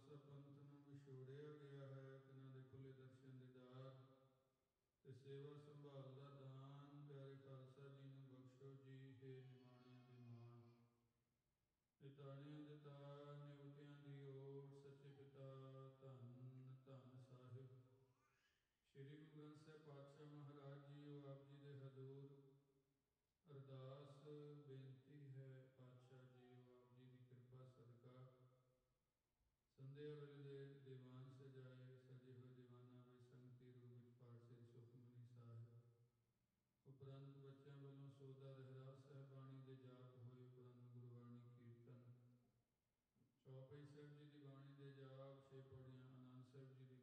ਖਾਲਸਾ ਪੰਥ ਨੂੰ ਵਿਛੋੜਿਆ ਗਿਆ ਹੈ, ਤਿਨਾਂ ਦੇ ਖੁੱਲੇ ਦਰਸ਼ਨ ਦੀਦਾਰ ਤੇ ਸੇਵਾ ਸੰਭਾਲ ਦਾ ਦਾਨ ਪਿਆਰੇ ਖਾਲਸਾ ਜੀ ਨੂੰ ਬਖਸ਼ੋ ਜੀ। ਹੇ ਨਿਮਾਣਿਆਂ ਦੇ ਮਾਣ, ਨਿਤਾਣਿਆਂ ਦੇ ਤਾਰ, ਨਿਵਤਿਆਂ ਦੀ ਓਟ, ਸੱਚੇ ਪਿਤਾ ਧੰਨ ਧੰਨ ਸਾਹਿਬ ਸ਼੍ਰੀ ਗੁਰੂ ਗ੍ਰੰਥ ਸਾਹਿਬ ਪਾਤਸ਼ਾਹ ਮਹਾਰਾਜ ਜੀਓ, ਆਪ ਜੀ ਦੇ ਹਜ਼ੂਰ ਅਰਦਾਸ ਬੇਨਤੀ ਹੈ। ਪਾਤਸ਼ਾਹ ਜੀਓ, ਆਪ ਜੀ ਦੀ ਕਿਰਪਾ ਸਦਕਾ ਸੰਧਿਆ ਵੇਲੇ ਦੇ ਦੀਵਾਨ ਸਜਾਏ, ਸਜੇ ਹੋਏ ਦੀਵਾਨਾਂ ਵਿੱਚ ਸੰਗਤੀ ਰੂਪ ਵਿੱਚ ਪਾਠ ਸ੍ਰੀ ਸੁਖਮਨੀ ਸਾਹਿਬ ਉਪਰੰਤ ਬੱਚਿਆਂ ਵੱਲੋਂ ਸੋਦਾ ਰਹਿਰਾਸ ਸਾਹਿਬ ਬਾਣੀ ਦੇ ਜਾਪ ਹੋਏ, ਉਪਰੰਤ ਗੁਰਬਾਣੀ ਕੀਰਤਨ, ਚੌਪਈ ਸਾਹਿਬ ਜੀ ਦੀ ਬਾਣੀ ਦੇ ਜਾਪ, 6 ਪੌੜੀਆਂ ਆਨੰਦ ਸਾਹਿਬ ਜੀ ਦੀ